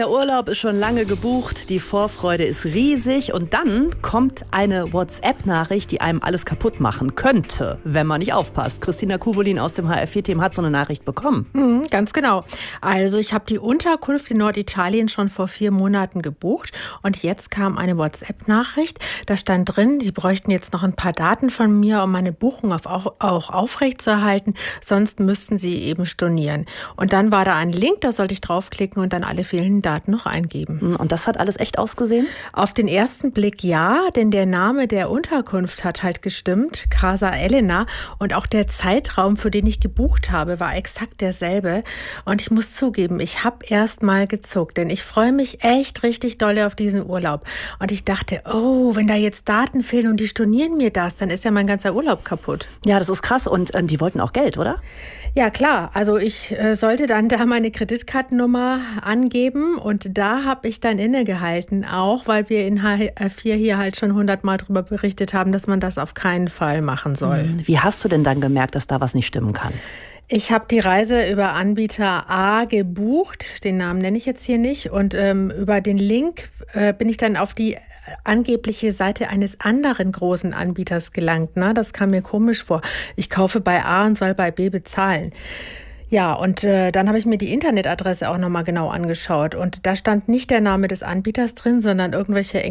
Der Urlaub ist schon lange gebucht, die Vorfreude ist riesig und dann kommt eine WhatsApp-Nachricht, die einem alles kaputt machen könnte, wenn man nicht aufpasst. Christina Kubulin aus dem HR4-Team hat so eine Nachricht bekommen. Ganz genau. Also ich habe die Unterkunft in Norditalien schon vor 4 Monaten gebucht und jetzt kam eine WhatsApp-Nachricht. Da stand drin, sie bräuchten jetzt noch ein paar Daten von mir, um meine Buchung auch aufrechtzuerhalten. Sonst müssten sie eben stornieren. Und dann war da ein Link, da sollte ich draufklicken und dann alle fehlenden Daten noch eingeben. Und das hat alles echt ausgesehen? Auf den ersten Blick ja, denn der Name der Unterkunft hat halt gestimmt, Casa Elena, und auch der Zeitraum, für den ich gebucht habe, war exakt derselbe. Und ich muss zugeben, ich habe erst mal gezuckt, denn ich freue mich echt richtig dolle auf diesen Urlaub. Und ich dachte, oh, wenn da jetzt Daten fehlen und die stornieren mir das, dann ist ja mein ganzer Urlaub kaputt. Ja, das ist krass und die wollten auch Geld, oder? Ja, klar. Also ich sollte dann da meine Kreditkartennummer angeben und da habe ich dann innegehalten, auch weil wir in HR4 hier halt schon 100-mal drüber berichtet haben, dass man das auf keinen Fall machen soll. Wie hast du denn dann gemerkt, dass da was nicht stimmen kann? Ich habe die Reise über Anbieter A gebucht, den Namen nenne ich jetzt hier nicht, und über den Link bin ich dann auf die angebliche Seite eines anderen großen Anbieters gelangt. Na, das kam mir komisch vor. Ich kaufe bei A und soll bei B bezahlen. Ja, und dann habe ich mir die Internetadresse auch nochmal genau angeschaut. Und da stand nicht der Name des Anbieters drin, sondern irgendwelche